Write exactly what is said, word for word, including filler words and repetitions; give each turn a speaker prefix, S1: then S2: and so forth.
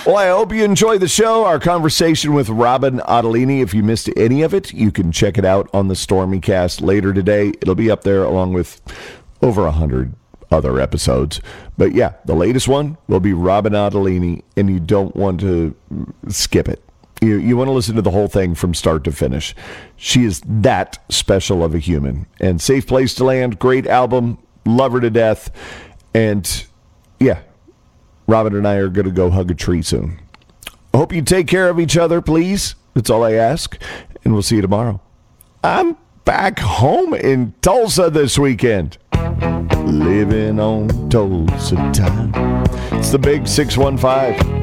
S1: Well, I hope you enjoy the show. Our conversation with Robin Ottolini. If you missed any of it, you can check it out on the Stormycast later today. It'll be up there along with over a hundred other episodes. But yeah, the latest one will be Robin Ottolini, and you don't want to skip it. You, you want to listen to the whole thing from start to finish. She is that special of a human. And Safe Place to Land, great album. Love her to death. And yeah, Robin and I are going to go hug a tree soon. I hope you take care of each other, please. That's all I ask. And we'll see you tomorrow. I'm back home in Tulsa this weekend. Living on Tulsa time. It's the big six one five.